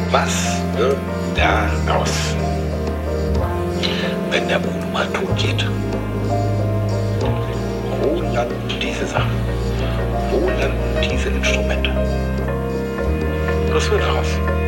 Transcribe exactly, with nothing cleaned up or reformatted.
Was wird da raus, wenn der Bruno mal tot geht? Wo landen diese Sachen? Wo landen diese Instrumente? Was wird daraus?